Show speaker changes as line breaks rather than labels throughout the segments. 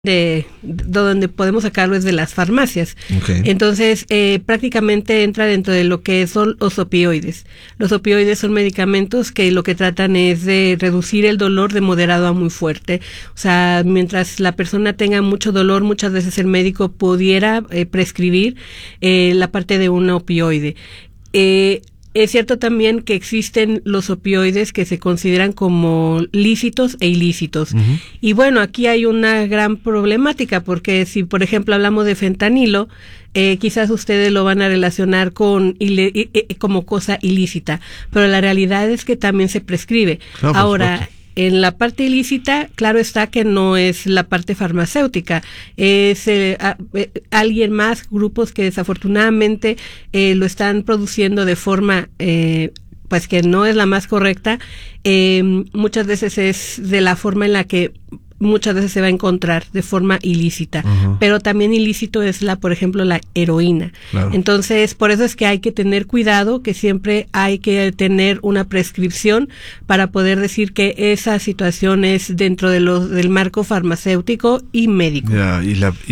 de donde podemos sacarlo es de las farmacias.
Okay.
Entonces, prácticamente entra dentro de lo que son los opioides. Los opioides son medicamentos que lo que tratan es de reducir el dolor de moderado a muy fuerte. O sea, mientras la persona tenga mucho dolor, muchas veces el médico pudiera prescribir la parte de un opioide. Es cierto también que existen los opioides que se consideran como lícitos e ilícitos.
Uh-huh.
Y bueno, aquí hay una gran problemática porque si, por ejemplo, hablamos de fentanilo, quizás ustedes lo van a relacionar con como cosa ilícita, pero la realidad es que también se prescribe.
Claro,
ahora, en la parte ilícita, claro está que no es la parte farmacéutica, es alguien más, grupos que desafortunadamente lo están produciendo de forma pues que no es la más correcta. Muchas veces es de la forma en la que muchas veces se va a encontrar de forma ilícita, uh-huh. Pero también ilícito es por ejemplo, la heroína. Claro. Entonces, por eso es que hay que tener cuidado, que siempre hay que tener una prescripción para poder decir que esa situación es dentro de del marco farmacéutico y médico.
Yeah,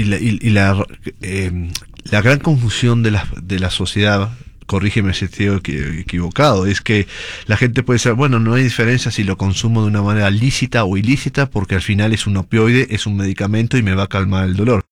la gran confusión de la sociedad, corrígeme si estoy equivocado, es que la gente puede decir, bueno, no hay diferencia si lo consumo de una manera lícita o ilícita, porque al final es un opioide, es un medicamento y me va a calmar el dolor.